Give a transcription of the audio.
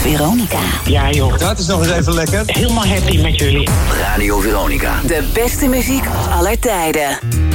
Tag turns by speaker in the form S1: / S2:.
S1: Veronica.
S2: Ja joh.
S3: Dat is nog eens even lekker.
S2: Helemaal happy met jullie.
S4: Radio Veronica.
S1: De beste muziek aller tijden.